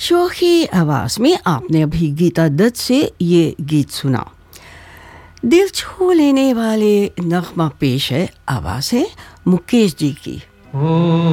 शोखी आवाज़ में आपने अभी गीता दत्त से ये गीत सुना। दिल छू लेने वाले नगमा पेश है, आवाज़ है मुकेश जी की।